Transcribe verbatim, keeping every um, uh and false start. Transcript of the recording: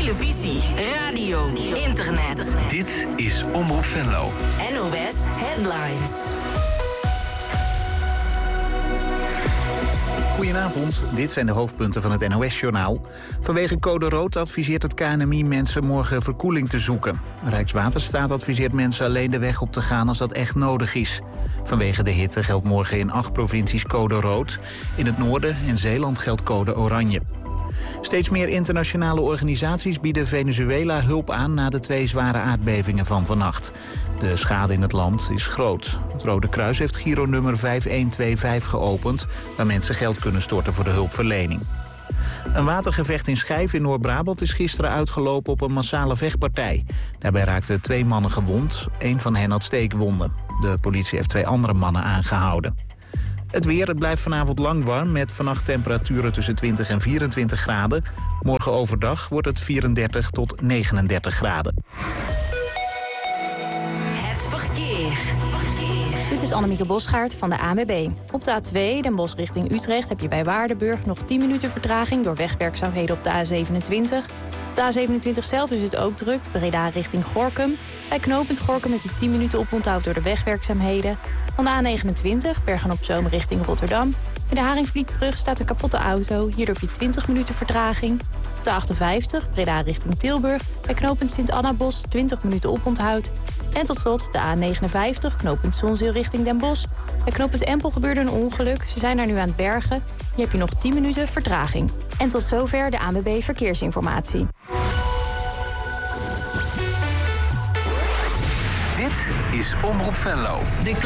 televisie, radio, internet. Dit is Omroep Venlo. N O S Headlines. Goedenavond, dit zijn de hoofdpunten van het N O S-journaal. Vanwege code rood adviseert het K N M I mensen morgen verkoeling te zoeken. Rijkswaterstaat adviseert mensen alleen de weg op te gaan als dat echt nodig is. Vanwege de hitte geldt morgen in acht provincies code rood. In het noorden en Zeeland geldt code oranje. Steeds meer internationale organisaties bieden Venezuela hulp aan na de twee zware aardbevingen van vannacht. De schade in het land is groot. Het Rode Kruis heeft gironummer vijf een twee vijf geopend, waar mensen geld kunnen storten voor de hulpverlening. Een watergevecht in Schijf in Noord-Brabant is gisteren uitgelopen op een massale vechtpartij. Daarbij raakten twee mannen gewond, één van hen had steekwonden. De politie heeft twee andere mannen aangehouden. Het weer, het blijft vanavond lang warm met vannacht temperaturen tussen twintig en vierentwintig graden. Morgen overdag wordt het vierendertig tot negenendertig graden. Het verkeer. Dit is Annemieke Bosgaard van de A N W B. Op de A twee, Den Bosch richting Utrecht, heb je bij Waardenburg nog tien minuten vertraging door wegwerkzaamheden op de A zevenentwintig. Op de A zevenentwintig zelf is het ook druk, Breda richting Gorinchem. Bij knooppunt Gorinchem heb je tien minuten oponthoud door de wegwerkzaamheden. Van de A negenentwintig, Bergen-op-Zoom richting Rotterdam. Bij de Haringvlietbrug staat een kapotte auto, hierdoor heb je twintig minuten vertraging. Op de achtenvijftig, Breda richting Tilburg. Bij knooppunt Sint-Annabos twintig minuten oponthoud. En tot slot de A negenenvijftig, knooppunt Zonzeel richting Den Bosch. Bij knooppunt Empel gebeurde een ongeluk. Ze zijn daar nu aan het bergen. Hier heb je nog tien minuten vertraging. En tot zover de A N W B Verkeersinformatie. Dit is Omroep Venlo. De